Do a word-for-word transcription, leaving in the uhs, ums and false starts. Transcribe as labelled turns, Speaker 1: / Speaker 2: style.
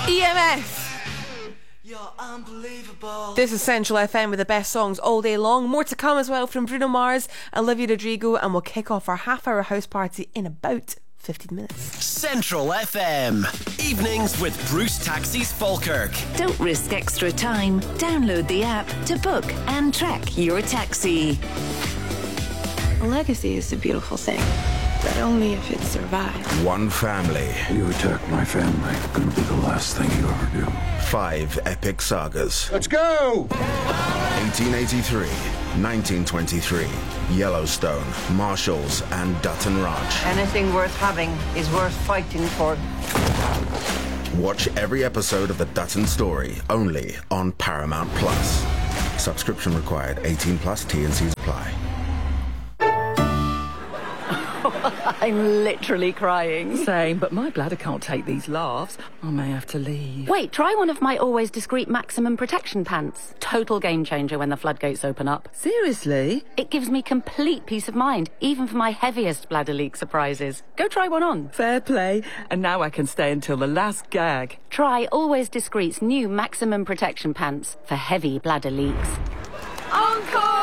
Speaker 1: E M F.
Speaker 2: You're unbelievable.
Speaker 1: This is Central F M with the best songs all day long. More to come as well from Bruno Mars, Olivia Rodrigo, and we'll kick off our half hour house party in about fifteen minutes.
Speaker 3: Central F M. Evenings with Bruce Taxis Falkirk.
Speaker 4: Don't risk extra time. Download the app to book and track your taxi.
Speaker 5: A legacy is a beautiful thing, but only if it survives.
Speaker 6: One family.
Speaker 7: You attack my family, gonna be the last thing you ever do.
Speaker 6: Five epic sagas.
Speaker 7: Let's go!
Speaker 6: eighteen eighty-three, nineteen twenty-three, Yellowstone, Marshalls, and Dutton Ranch.
Speaker 8: Anything worth having is worth fighting for.
Speaker 6: Watch every episode of The Dutton Story, only on Paramount Plus. Subscription required. eighteen plus, T and C's apply.
Speaker 9: I'm literally crying. Same, but my bladder can't take these laughs. I may have to leave.
Speaker 10: Wait, try one of my always discreet maximum protection pants. Total game changer when the floodgates open up.
Speaker 9: Seriously?
Speaker 10: It gives me complete peace of mind, even for my heaviest bladder leak surprises. Go try one on.
Speaker 9: Fair play. And now I can stay until the last gag.
Speaker 10: Try Always Discreet's new maximum protection pants for heavy bladder leaks.
Speaker 9: Uncle!